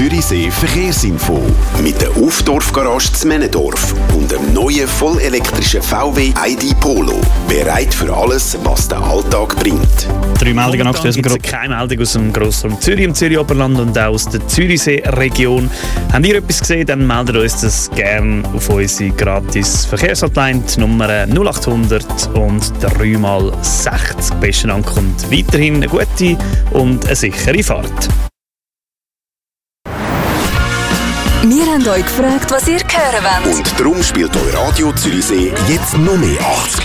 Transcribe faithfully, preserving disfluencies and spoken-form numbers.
Zürichsee Verkehrsinfo mit der Aufdorf-Garage zu Männendorf und dem neuen vollelektrischen V W I D Polo. Bereit für alles, was der Alltag bringt. Drei Meldungen aktuell aus dem Gro- keine Meldung aus dem Grossraum Zürich, im Zürich-Oberland und auch aus der Zürichsee-Region. Habt ihr etwas gesehen, dann meldet uns das gerne auf unsere gratis Verkehrshotline, die Nummer null acht hundert und drei mal sechzig. Besten Dank und weiterhin eine gute und eine sichere Fahrt. Wir haben euch gefragt, was ihr hören wollt. Und darum spielt euer Radio Zürichsee jetzt noch mehr achtzig